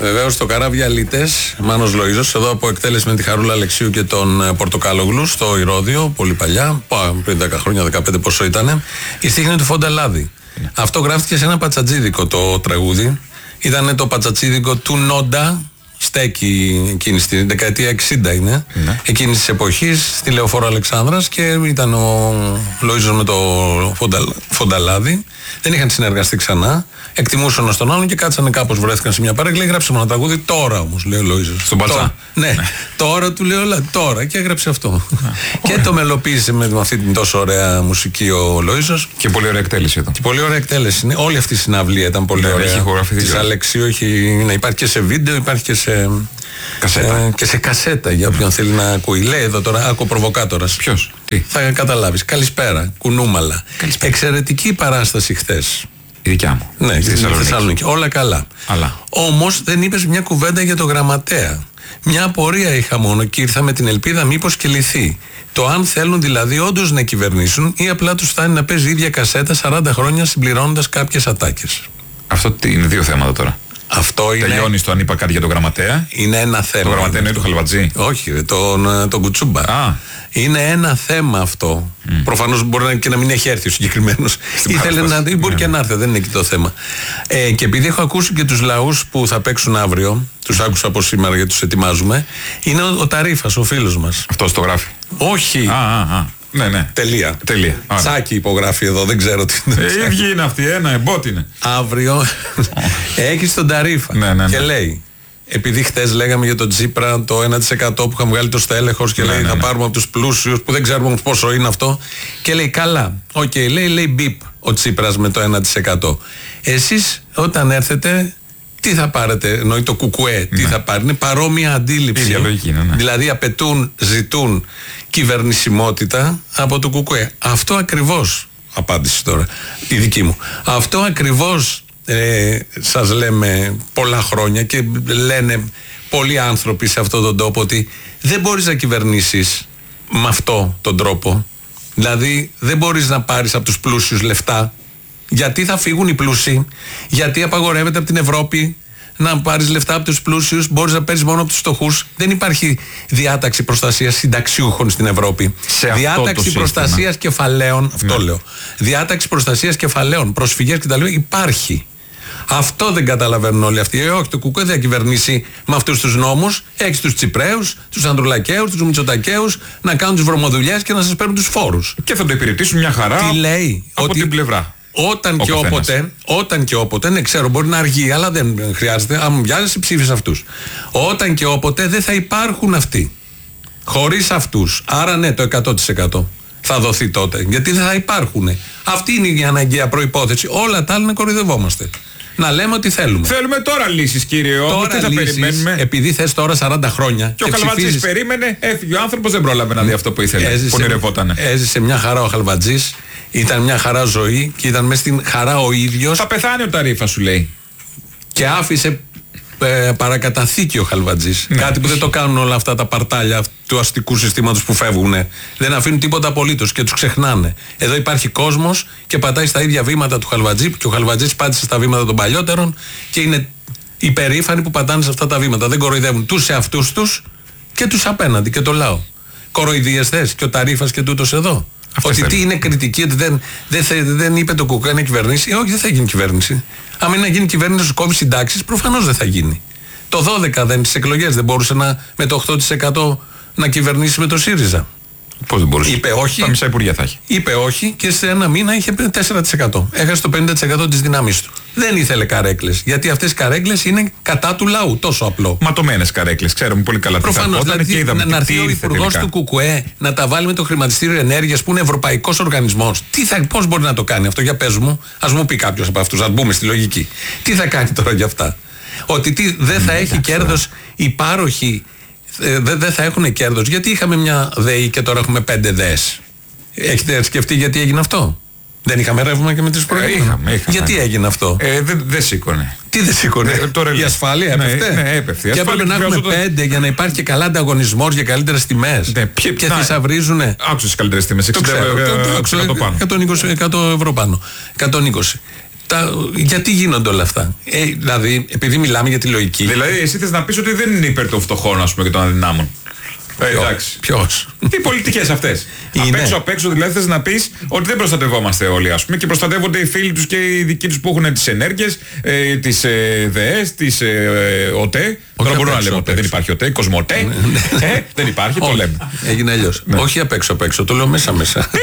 Βεβαίως το καράβι Αλίτες, Μάνος Λοΐζος, εδώ από εκτέλεση με τη Χαρούλα Αλεξίου και τον Πορτοκάλογλου στο Ηρώδειο, πολύ παλιά, πριν 10 χρόνια, 15 πόσο ήτανε. Η στίχη είναι του Φονταλάδη. Αυτό γράφτηκε σε ένα πατσατζίδικο το τραγούδι. Ήταν το πατσατζίδικο του Νόντα. Στέκει εκείνη στην δεκαετία 60 είναι, εκείνης της εποχής, στη Λεωφόρο Αλεξάνδρας, και ήταν ο Λοΐζος με το Φονταλάδη. Δεν είχαν συνεργαστεί ξανά. Εκτιμούσαν ένας τον άλλον και κάτσανε κάπως, βρέθηκαν σε μια παρέκλα. Γράψε ένα τραγούδι τώρα όμως, λέει ο Λοΐζος. Στον Παλτσά. Ναι, τώρα του λέω τώρα, και έγραψε αυτό. Και το μελοποίησε με αυτή την τόσο ωραία μουσική ο Λοΐζος. Και πολύ ωραία εκτέλεση εδώ. Και πολύ ωραία εκτέλεση. Είναι. Όλη αυτή η συναυλία ήταν πολύ ωραία. Έχει ηχογραφηθεί. Της Αλεξίου υπάρχει και σε βίντεο, υπάρχει και σε κασέτα. Και σε κασέτα για όποιον θέλει να ακούει. Λέει εδώ τώρα, άκου προβοκάτορας. Ποιος? Τι? Θα καταλάβεις. Καλησπέρα, κουνούμαλα. Εξαιρετική παράσταση χθες. Η δικιά μου. Ναι, στη Θεσσαλονίκη. Όλα καλά. Όμως δεν είπες μια κουβέντα για το γραμματέα. Μια απορία είχα μόνο και ήρθα με την ελπίδα μήπως και λυθεί. Το αν θέλουν δηλαδή όντως να κυβερνήσουν ή απλά τους φτάνει να παίζει η ίδια κασέτα 40 χρόνια συμπληρώνοντας κάποιες ατάκες. Αυτό είναι δύο θέματα τώρα. Αυτό είναι. Τελειώνει το αν είπα κάτι για τον γραμματέα. Είναι ένα θέμα. Το γραμματέα είναι του Χαλβατζή. Όχι, τον Κουτσούμπα. Είναι ένα θέμα αυτό. Προφανώς μπορεί και να μην έχει έρθει ο συγκεκριμένος. Ήθελε να δει, μπορεί και να έρθει, δεν είναι εκεί το θέμα. Και επειδή έχω ακούσει και τους λαούς που θα παίξουν αύριο, τους άκουσα από σήμερα γιατί τους ετοιμάζουμε, είναι ο Ταρίφας, ο φίλος μας. Αυτός το γράφει. Όχι. Ναι. Τελεία. Τσάκι υπογράφει εδώ, δεν ξέρω τι είναι. Η ίδια είναι αυτή, ένα εμπότ είναι. Αύριο έχει τον Ταρίφα και λέει, επειδή χτες λέγαμε για τον Τσίπρα το 1% που είχαμε βγάλει το στέλεχος και λέει θα πάρουμε από τους πλούσιους που δεν ξέρουμε πόσο είναι αυτό, και λέει καλά, λέει μπιπ ο Τσίπρας με το 1%. Εσείς όταν έρθετε τι θα πάρετε, εννοεί το κουκουέ, τι θα πάρει, είναι παρόμοια αντίληψη. Δηλαδή ζητούν κυβερνησιμότητα από το κουκουέ. Αυτό ακριβώς, απάντηση τώρα, η δική μου. Αυτό ακριβώς σας λέμε πολλά χρόνια και λένε πολλοί άνθρωποι σε αυτόν τον τόπο, ότι δεν μπορείς να κυβερνήσεις με αυτόν τον τρόπο. Δηλαδή δεν μπορείς να πάρεις από τους πλούσιους λεφτά. Γιατί θα φύγουν οι πλούσιοι, γιατί απαγορεύεται από την Ευρώπη να πάρεις λεφτά από τους πλούσιους, μπορείς να παίρνεις μόνο από τους φτωχούς. Δεν υπάρχει διάταξη προστασίας συνταξιούχων στην Ευρώπη. Διάταξη προστασίας κεφαλαίων, αυτό λέω. Διάταξη προστασίας κεφαλαίων, προσφυγές κτλ. Υπάρχει. Αυτό δεν καταλαβαίνουν όλοι αυτοί. Όχι, το κουκουέ δεν θα κυβερνήσει με αυτούς τους νόμους. Έχεις τους Τσιπραίους, τους Ανδρουλακαίους, τους Μητσοτακαίους να κάνουν τις βρωμοδουλειές και να σας παίρνουν τους φόρους. Και θα το υπηρετήσουν μια χαρά. Τι λέει, από την πλευρά. Όταν και όποτε, ναι, ξέρω, μπορεί να αργεί, αλλά δεν χρειάζεται. Αν μου βιάζεσαι, ψήφισε αυτούς. Όταν και όποτε δεν θα υπάρχουν αυτοί. Χωρίς αυτούς. Άρα, ναι, το 100% θα δοθεί τότε. Γιατί δεν θα υπάρχουν. Αυτή είναι η αναγκαία προϋπόθεση. Όλα τα άλλα να κοροϊδευόμαστε. Να λέμε ότι θέλουμε. Θέλουμε τώρα λύσεις, κύριε. Όμως τι θα περιμένουμε. Επειδή θες τώρα 40 χρόνια. Και ο Χαλβατζής περίμενε, έφυγε ο άνθρωπος, δεν πρόλαβε να δει αυτό που ήθελε. Έζησε μια χαρά ο Χαλβατζής. Ήταν μια χαρά ζωή και ήταν μέσα στην χαρά ο ίδιος. Θα πεθάνει ο Ταρίφα, σου λέει. Και άφησε παρακαταθήκη ο Χαλβατζής. Κάτι που δεν το κάνουν όλα αυτά τα παρτάλια του αστικού συστήματος που φεύγουν. Δεν αφήνουν τίποτα απολύτως και τους ξεχνάνε. Εδώ υπάρχει κόσμος και πατάει στα ίδια βήματα του Χαλβατζή, και ο Χαλβατζής πάτησε στα βήματα των παλιότερων και είναι υπερήφανοι που πατάνε σε αυτά τα βήματα. Δεν κοροϊδεύουν τους εαυτούς τους και τους απέναντι και το λαό. Κοροϊδίες θες και ο Ταρίφας και τούτος εδώ. Ότι τι είναι κριτική, ότι δεν είπε το κουκουέ να κυβερνήσει. Όχι, δεν θα γίνει κυβέρνηση. Αν είναι να γίνει κυβέρνηση να σου κόβει συντάξεις, προφανώς δεν θα γίνει. Το 12 στις εκλογές δεν μπορούσε με το 8% να κυβερνήσει με το ΣΥΡΙΖΑ. Πώς δεν μπορούσε. Είπε όχι. Τα μισά υπουργεία θα έχει. Είπε όχι και σε ένα μήνα είχε 4%. Έχασε το 50% της δύναμής του. Δεν ήθελε καρέκλες. Γιατί αυτές οι καρέκλες είναι κατά του λαού. Τόσο απλό. Ματωμένες καρέκλες. Ξέρουμε πολύ καλά τι θα πω. Δηλαδή, να έρθει ο υπουργός του ΚΚΕ να τα βάλει με το χρηματιστήριο ενέργειας που είναι ευρωπαϊκός οργανισμός. Πώς μπορεί να το κάνει αυτό, για πες μου. Ας μου πει κάποιος από αυτούς, ας μπούμε στη λογική. Τι θα κάνει τώρα για αυτά. Ότι δεν θα έχει κέρδος οι πάροχοι. Δεν θα έχουν κέρδος. Γιατί είχαμε μια ΔΕΗ και τώρα έχουμε 5 ΔΕΕΣ. Έχετε σκεφτεί γιατί έγινε αυτό? Δεν είχαμε ρεύμα και με τις προηγούμενες? Είχαμε. Γιατί έγινε αυτό? Δεν σήκωνε. Τι δεν σήκωνε? Η ασφάλεια έπεφτε. Ναι, έπεφτε. Και έπρεπε να έχουμε 5 για να υπάρχει και καλά ανταγωνισμός για καλύτερες τιμές. Και θησαυρίζουνε. Άκουσες καλύτερες τιμές. 60 ευρώ πάνω. 120 πάνω. 120. Γιατί γίνονται όλα αυτά. Δηλαδή, επειδή μιλάμε για τη λογική. Δηλαδή, εσύ θες να πεις ότι δεν είναι υπέρ των φτωχών, ας πούμε, και των αδυνάμων. Εντάξει. Ποιος? Οι πολιτικές αυτές. Απ' έξω δηλαδή θες να πεις ότι δεν προστατευόμαστε όλοι, ας πούμε, και προστατεύονται οι φίλοι τους και οι δικοί τους που έχουν τις ενέργειες, τις ΔΕΕΣ, τις ΟΤΕ. Τώρα μπορούμε να λέμε ΟΤΕ, δεν υπάρχει ΟΤΕ, Κοσμοτέ. Δεν υπάρχει, το λέμε. Έγινε αλλιώς. Όχι απ' έξω, το λέω μέσα.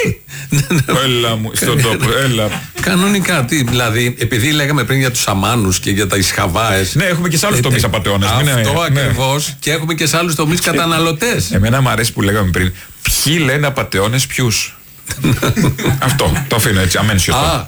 Έλα μου, στον τόπο, έλα. Κανονικά, δηλαδή, επειδή λέγαμε πριν για τους αμάνους και για τα ισχαβάες. Ναι, έχουμε και σε άλλους τομείς απατεώνες. Αυτό ακριβώς. Και έχουμε και σε άλλους τομείς καταναλωτές. Εμένα μου αρέσει που λέγαμε πριν. Ποιοι λένε απατεώνες ποιους. Αυτό, το αφήνω έτσι, αμένσιο.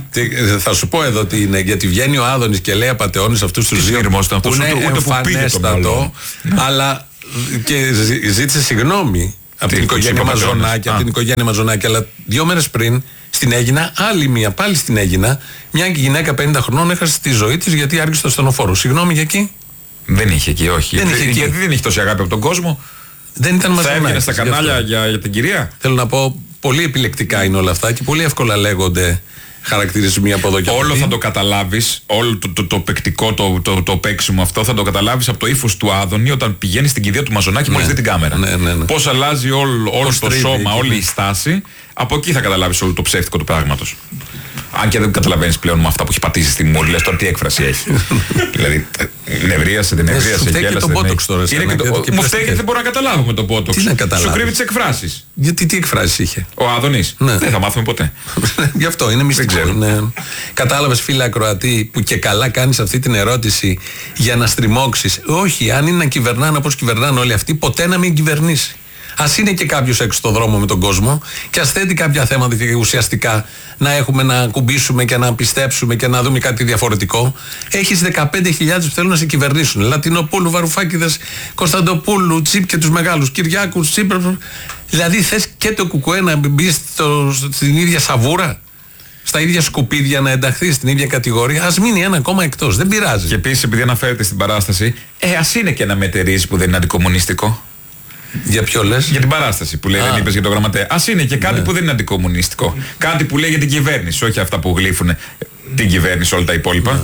Θα σου πω εδώ τι είναι, γιατί βγαίνει ο Άδωνης και λέει απατεώνες αυτούς τους δύο που είναι εμφανέστατο, αλλά και ζήτησε συγγνώμη από την οικογένεια Μαζονάκη, αλλά 2 μέρες πριν στην Αίγινα, άλλη μία, πάλι στην Αίγινα, μια γυναίκα 50 χρονών έχασε τη ζωή της γιατί άργησε το ασθενοφόρο. Συγγνώμη για εκεί. Δεν είχε εκεί, όχι. Γιατί δεν είχε τόση αγάπη από τον κόσμο. Δεν ήταν Μαζονάκη. Θα έβγαινε στα κανάλια για την κυρία. Θέλω να πω, πολύ επιλεκτικά είναι όλα αυτά και πολύ εύκολα λέγονται χαρακτηρισμοί από εδώ και από όλο θα το καταλάβεις, όλο το παικτικό, το παίξιμο αυτό θα το καταλάβεις από το ύφος του Άδωνη όταν πηγαίνει στην κηδεία του Μαζονάκη μόλις δει την κάμερα. Πώς αλλάζει όλο το σώμα, όλη η στάση. Από εκεί θα καταλάβεις όλο το ψεύτικο του πράγματος. Αν και δεν καταλαβαίνεις πλέον με αυτά που έχει πατήσει στη μούρη, λες τώρα τι έκφραση έχει. Δηλαδή, νευρίασε, δεν νευρίασε, γέλασε. Το Botox τώρα. Μου φταίει γιατί δεν μπορώ να καταλάβω με το Botox. Τι να καταλάβεις. Σου κρύβει τις εκφράσεις. Γιατί τι εκφράσεις είχε. Ο Άδωνης. Δεν θα μάθουμε ποτέ. Γι' αυτό είναι μυστικό. Κατάλαβες, φίλε ακροατή, που και καλά κάνεις αυτή την ερώτηση για να στριμώξεις. Όχι, αν είναι να κυβερνάνε όπως κυβερνάνε όλοι αυτοί, ποτέ να μην κυβερνήσει. Ας είναι και κάποιος έξω στον δρόμο με τον κόσμο και ας θέτει κάποια θέματα και ουσιαστικά να έχουμε να κουμπίσουμε και να πιστέψουμε και να δούμε κάτι διαφορετικό. Έχεις 15.000 που θέλουν να σε κυβερνήσουν. Λατινοπούλου, Βαρουφάκηδες, Κωνσταντοπούλου, Τσίπ και τους μεγάλους, Κυριάκου, Τσίπ. Δηλαδή θες και το ΚΚΕ να μπει στην ίδια σαβούρα, στα ίδια σκουπίδια, να ενταχθεί στην ίδια κατηγορία. Ας μείνει ένα κόμμα εκτός. Δεν πειράζει. Και επίσης, επειδή αναφέρεται στην παράσταση, ας είναι και ένα μετερίζει που δεν είναι αντικομμουνιστικό. Για ποιο λες? Για την παράσταση που λέει, δεν είπες για το γραμματέα. Ας είναι και κάτι που δεν είναι αντικομμουνιστικό. Κάτι που λέει για την κυβέρνηση, όχι αυτά που γλύφουν την κυβέρνηση, όλα τα υπόλοιπα.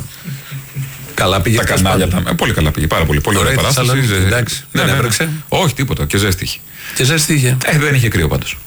Καλά πήγε. Τα κανάλια. Πολύ καλά πήγε. Πάρα πολύ. Πολύ ωραία παράσταση. Εντάξει. Δεν épρεξε. Όχι, τίποτα. Και ζέστη είχε. Και ζέστη είχε. Δεν είχε κρύο πάντως.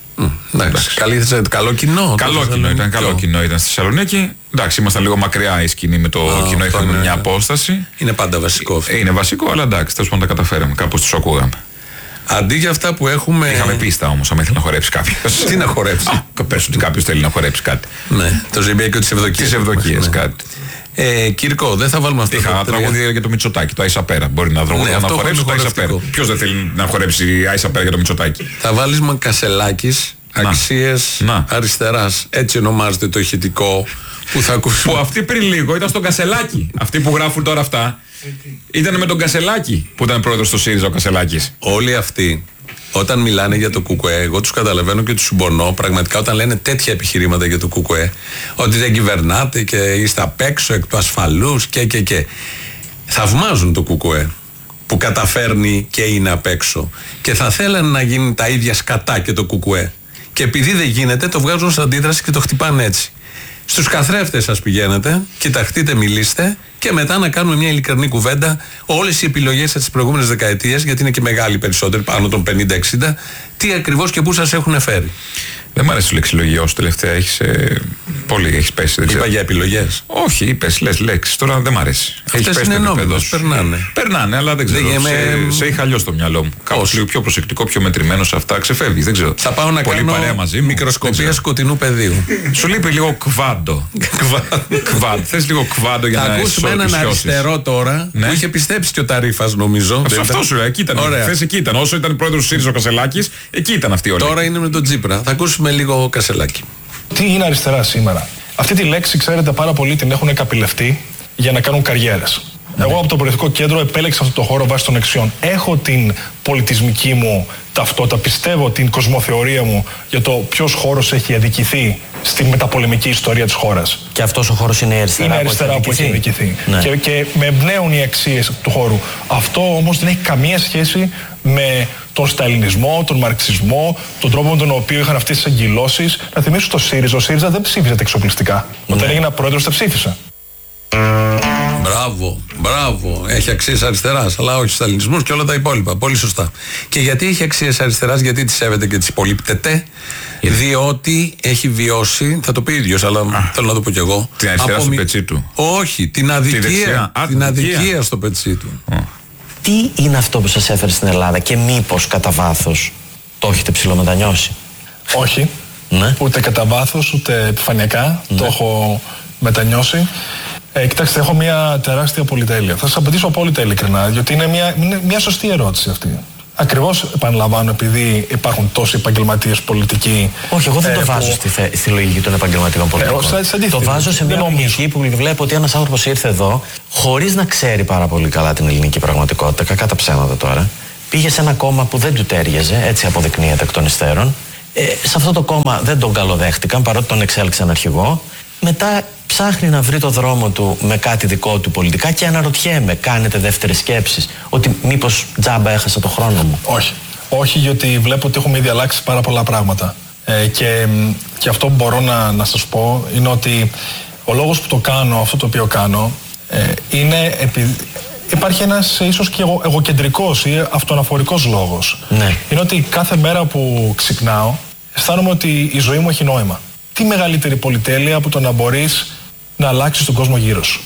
Καλό κοινό. Καλό κοινό ήταν στη Θεσσαλονίκη. Εντάξει, ήμασταν λίγο μακριά η σκηνή με το κοινό. Είχαμε μια απόσταση. Είναι πάντα βασικό. Είναι βασικό, αλλά εντάξει, τέλος πάντων τα καταφέραμε. Κάπως τους ακούγαμε. Αντί για αυτά που έχουμε. Είχαμε πίστα όμως, άμα ήθελε να χορέψει κάποιος. Τι να χορέψει? Πες ότι κάποιος θέλει να χορέψει κάτι. Ναι, το ζεμπέκιο της ευδοκίας. Τις ευδοκίες, κάτι. Κύρκο, δεν θα βάλουμε αυτό. Είχα τραγούδια για το Μητσοτάκη, το Άισα Πέρα. Μπορεί να χορέψει το Άισα Πέρα. Ποιος δεν θέλει να χορέψει Άισα Πέρα για το Μητσοτάκη? Θα βάλεις Κασελάκης, αξίες αριστεράς. Έτσι ονομάζεται το ηχητικό που θα ακούσουμε. Που αυτοί πριν λίγο ήταν στον Κασελάκη. Αυτοί που γράφουν τώρα αυτά ήταν με τον Κασελάκη που ήταν πρόεδρος στο ΣΥΡΙΖΑ ο Κασελάκης. Όλοι αυτοί όταν μιλάνε για το ΚΚΕ, εγώ τους καταλαβαίνω και τους συμπονώ πραγματικά όταν λένε τέτοια επιχειρήματα για το ΚΚΕ, ότι δεν κυβερνάτε και είστε απ' έξω εκ του ασφαλούς και. Θαυμάζουν το ΚΚΕ που καταφέρνει και είναι απ' έξω και θα θέλανε να γίνει τα ίδια σκατά και το ΚΚΕ. Και επειδή δεν γίνεται, το βγάζουν σαν αντίδραση και το χτυπάνε έτσι. Στους καθρέφτες σας πηγαίνετε, κοιταχτείτε, μιλήστε και μετά να κάνουμε μια ειλικρινή κουβέντα. Όλες οι επιλογές σας τις προηγούμενες δεκαετίες, γιατί είναι και μεγάλοι περισσότεροι, πάνω των 50-60, τι ακριβώς και πού σας έχουν φέρει. Δεν μ' αρέσει το λεξιλογιό σου τελευταία. Έχεις πέσει. Δεν είπα για επιλογές. Όχι, είπες, λες λέξεις. Τώρα δεν μ' αρέσει. Αυτές είναι νόμιμες, περνάνε, αλλά δεν ξέρω. Σε είχα αλλιώς το μυαλό μου. Κάπως λίγο πιο προσεκτικό, πιο μετρημένο σε αυτά. Ξεφεύγεις, δεν ξέρω. Θα πάω να κάνω μικροσκοπία σκοτεινού πεδίου. Σου λείπει λίγο κβάντο. Θες λίγο κβάντο για να θα ακούσουμε έναν αριστερό τώρα που είχε πιστέψει και ο Ταρίφας, νομίζω. Αυτό σου λέει, εκεί ήταν. Χθες εκεί ήταν. Όσο ήταν πρόεδρος του ΣΥΡΙΖΑ ο Κασελάκης, εκεί ήταν αυτή όλη. Τώρα είναι με τον Τσίπρα. Θα ακούσουμε λίγο Κασελάκη. Τι είναι αριστερά σήμερα? Αυτή τη λέξη, ξέρετε, πάρα πολλοί την έχουν καπηλευτεί για να κάνουν καριέρες. Εγώ από το Πολιτικό Κέντρο επέλεξα αυτό το χώρο βάσει των αξιών. Έχω την πολιτισμική μου ταυτότητα, πιστεύω την κοσμοθεωρία μου για το ποιος χώρος έχει αδικηθεί στη μεταπολεμική ιστορία της χώρας. Και αυτός ο χώρος είναι η αριστερά. Είναι αριστερά που έχει νικηθεί. Ναι. Και με εμπνέουν οι αξίες του χώρου. Αυτό όμως δεν έχει καμία σχέση με τον σταλινισμό, τον μαρξισμό, τον τρόπο με τον οποίο είχαν αυτές τις αγκυλώσεις. Να θυμίσω το ΣΥΡΙΖΑ. Ο ΣΥΡΙΖΑ δεν ψήφιζε τα εξοπλιστικά. Όταν έγινα πρόεδρος, τα ψήφισα. Μπράβο. Έχει αξίες αριστεράς, αλλά όχι σταλινισμός και όλα τα υπόλοιπα. Πολύ σωστά. Και γιατί έχει αξίες αριστεράς, γιατί τις σέβεται και τις υπολείπτεται? Διότι έχει βιώσει, θα το πει ίδιος, αλλά θέλω να το πω κι εγώ. Την αριστερά στο πετσί του. Όχι, την αδικία. Την αδικία στο πετσί του. Τι είναι αυτό που σας έφερε στην Ελλάδα και μήπως κατά βάθος το έχετε ψιλομετανιώσει? Όχι. Ναι. Ούτε κατά βάθος, ούτε επιφανειακά. Το έχω μετανιώσει. Κοιτάξτε, έχω μια τεράστια πολυτέλεια. Θα σας απαντήσω απόλυτα ειλικρινά, διότι είναι μια σωστή ερώτηση αυτή. Ακριβώς, επαναλαμβάνω, επειδή υπάρχουν τόσοι επαγγελματίες πολιτικοί. Όχι, εγώ δεν το βάζω στη λογική των επαγγελματικών πολιτικών. Το βάζω σε μια λογική που βλέπω ότι ένας άνθρωπος ήρθε εδώ χωρίς να ξέρει πάρα πολύ καλά την ελληνική πραγματικότητα, κακά τα ψέματα τώρα. Πήγε σε ένα κόμμα που δεν του τέριαζε, έτσι αποδεικνύεται εκ των υστέρων. Σε αυτό το κόμμα δεν τον καλοδέχτηκαν, παρότι τον εξέλεξαν αρχηγό. Μετά ψάχνει να βρει το δρόμο του με κάτι δικό του πολιτικά και αναρωτιέμαι, κάνετε δεύτερες σκέψεις ότι μήπως τζάμπα έχασα το χρόνο μου? Όχι, γιατί βλέπω ότι έχουμε ήδη αλλάξει πάρα πολλά πράγματα. Και αυτό που μπορώ να σας πω είναι ότι ο λόγος που το κάνω, αυτό το οποίο κάνω, είναι επειδή υπάρχει ένας ίσως και εγωκεντρικός ή αυτοαναφορικός λόγος. Ναι. Είναι ότι κάθε μέρα που ξυπνάω αισθάνομαι ότι η ζωή μου έχει νόημα. Τι μεγαλύτερη πολυτέλεια από το να μπορείς να αλλάξεις τον κόσμο γύρω σου.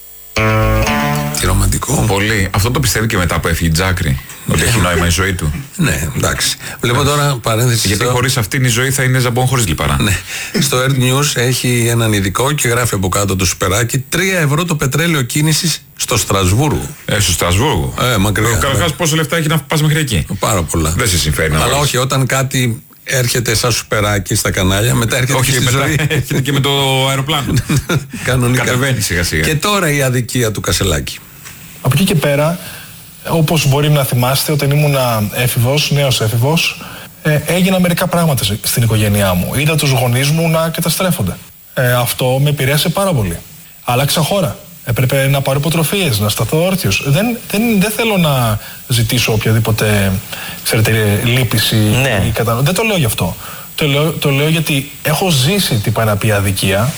Τι ρομαντικό. Πολύ. Αυτό το πιστεύει και μετά που έφυγε η Τζάκρη. Ότι έχει νόημα η ζωή του. Ναι, εντάξει. Βλέπω τώρα παρένθεση. Γιατί χωρίς αυτήν η ζωή θα είναι ζαμπόν χωρίς λιπαρά. Ναι. Στο Earth News έχει έναν ειδικό και γράφει από κάτω το σουπεράκι 3 ευρώ το πετρέλαιο κίνησης στο Στρασβούργο. Στο Στρασβούργο. Μακριά. Καταρχάς, πόσο λεφτά έχει να πας μέχρι εκεί? Πάρα πολλά. Δεν σε συμφέρει να. Αλλά όχι, όταν κάτι έρχεται σαν σουπεράκι στα κανάλια, μετά έρχεται και στη ζωή. Έρχεται και με το αεροπλάνο. Κανονικά. Κατεβαίνει σιγά σιγά. Και τώρα η αδικία του Κασελάκη. Από εκεί και πέρα, όπως μπορεί να θυμάστε, όταν ήμουν νέος έφηβος, έγιναν μερικά πράγματα στην οικογένειά μου. Είδα τους γονείς μου να καταστρέφονται. Αυτό με επηρέασε πάρα πολύ. Άλλαξα χώρα. Έπρεπε να πάρω υποτροφίες, να σταθώ όρθιος. Δεν θέλω να ζητήσω οποιαδήποτε, ξέρετε, λύπηση. Ναι. Ή δεν το λέω γι' αυτό. Το λέω γιατί έχω ζήσει τι πάει να πει αδικία.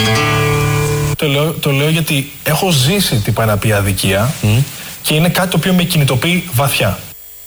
Το λέω γιατί έχω ζήσει τι πάει να πει αδικία και είναι κάτι το οποίο με κινητοποιεί βαθιά.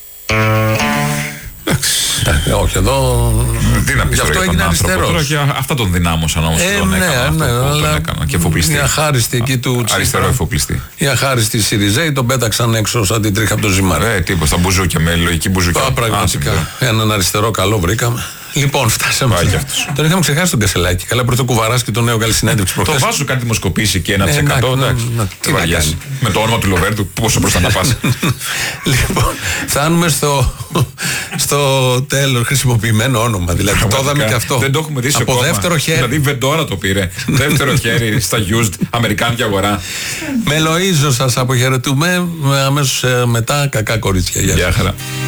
Όχι, εδώ. Τι να πεις αυτό έγινε αριστερός. Αυτά τον δυνάμωσαν όμως. Ναι, αλλά και εφοπλιστή. Η αχάριστη εκεί του αριστερό εφοπλιστή. Οι αχάριστοι Σιριζέοι τον πέταξαν έξω σαν την τρίχα από το ζυμάρι. Τίποτα, στα μπουζούκια με λογική μπουζούκια. Πραγματικά. Έναν αριστερό καλό βρήκαμε. Λοιπόν, φτάσαμε. Τον είχαμε ξεχάσει τον Κασελάκη. Καλά, πρώτο κουβαράς και το νέο καλή συνέντευξη προχθές. Το βάζω κάτι δημοσκοπήσει και 1%. Τι βαριάς. Με το όνομα του Λοβέρντου, πόσο μπροστά να πας. Λοιπόν, φτάνουμε στο τέλος, χρησιμοποιημένο όνομα. Δηλαδή, το είδαμε και αυτό. Δεν το έχουμε δει από δεύτερο χέρι. Δηλαδή, Βεντόρα το πήρε. Δεύτερο χέρι στα used, αμερικάνικη αγορά. Με Λοΐζο σας αποχαιρετούμε. Αμέσως μετά, κακά κορίτσια. Γεια χαρά.